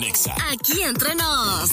en Exa. Aquí entre nos.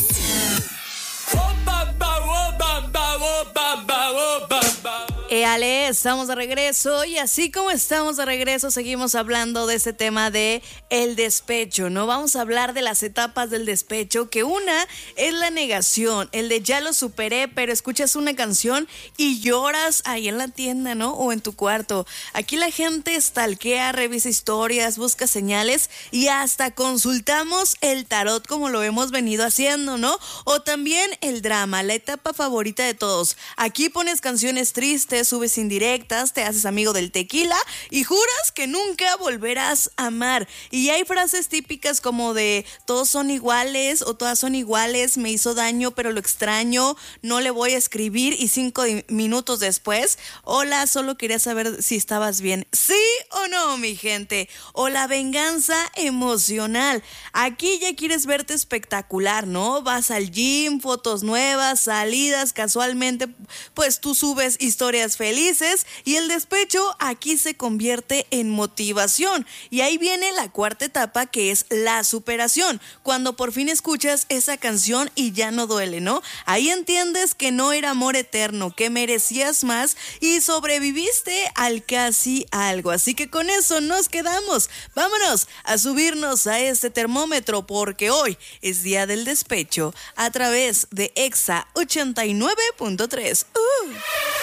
Ale, estamos de regreso y así como estamos de regreso seguimos hablando de ese tema de el despecho, ¿no? Vamos a hablar de las etapas del despecho, que una es la negación, el de ya lo superé, pero escuchas una canción y lloras ahí en la tienda, ¿no? O en tu cuarto. Aquí la gente stalkea, revisa historias, busca señales y hasta consultamos el tarot como lo hemos venido haciendo, ¿no? O también el drama, la etapa favorita de todos. Aquí pones canciones tristes, subes indirectas, te haces amigo del tequila y juras que nunca volverás a amar. Y hay frases típicas como de todos son iguales o todas son iguales, me hizo daño pero lo extraño, no le voy a escribir y 5 minutos después, hola, solo quería saber si estabas bien. ¿Sí o no, mi gente? O la venganza emocional. Aquí ya quieres verte espectacular, ¿no? Vas al gym, fotos nuevas, salidas, casualmente pues tú subes historias felices y el despecho aquí se convierte en motivación. Y ahí viene la cuarta etapa, que es la superación, cuando por fin escuchas esa canción y ya no duele, ¿no? Ahí entiendes que no era amor eterno, que merecías más y sobreviviste al casi algo. Así que con eso nos quedamos. Vámonos a subirnos a este termómetro porque hoy es día del despecho a través de Exa 89.3.